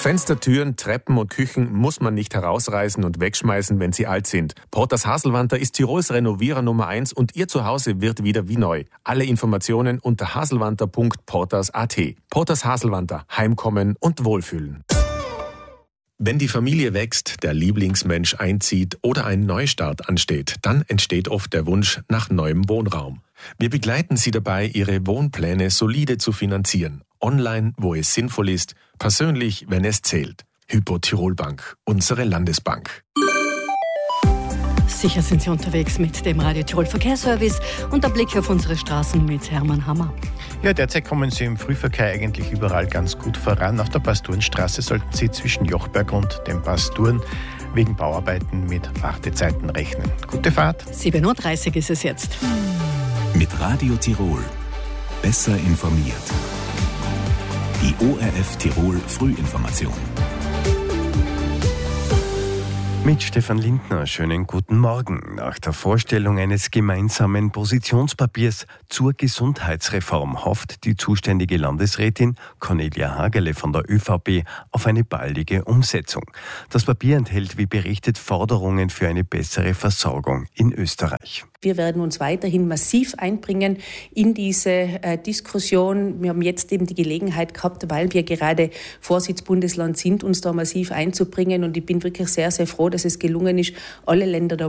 Fenster, Türen, Treppen und Küchen muss man nicht herausreißen und wegschmeißen, wenn sie alt sind. Porters Haselwanter ist Tirols Renovierer Nummer 1 und Ihr Zuhause wird wieder wie neu. Alle Informationen unter haselwanter.porters.at. Porters Haselwanter. Heimkommen und Wohlfühlen. Wenn die Familie wächst, der Lieblingsmensch einzieht oder ein Neustart ansteht, dann entsteht oft der Wunsch nach neuem Wohnraum. Wir begleiten Sie dabei, Ihre Wohnpläne solide zu finanzieren. Online, wo es sinnvoll ist, persönlich, wenn es zählt. Hypo Tirol Bank, unsere Landesbank. Sicher sind Sie unterwegs mit dem Radio Tirol Verkehrsservice und der Blick auf unsere Straßen mit Hermann Hammer. Ja, derzeit kommen Sie im Frühverkehr eigentlich überall ganz gut voran. Auf der Pasturenstraße sollten Sie zwischen Jochberg und den Pasturen wegen Bauarbeiten mit Wartezeiten rechnen. Gute Fahrt. 7:30 Uhr ist es jetzt. Mit Radio Tirol. Besser informiert. Die ORF Tirol Frühinformation. Mit Stefan Lindner, schönen guten Morgen. Nach der Vorstellung eines gemeinsamen Positionspapiers zur Gesundheitsreform hofft die zuständige Landesrätin Cornelia Hagerle von der ÖVP auf eine baldige Umsetzung. Das Papier enthält, wie berichtet, Forderungen für eine bessere Versorgung in Österreich. Wir werden uns weiterhin massiv einbringen in diese Diskussion. Wir haben jetzt eben die Gelegenheit gehabt, weil wir gerade Vorsitzbundesland sind, uns da massiv einzubringen. Und ich bin wirklich sehr, sehr froh, dass es gelungen ist, alle Länder da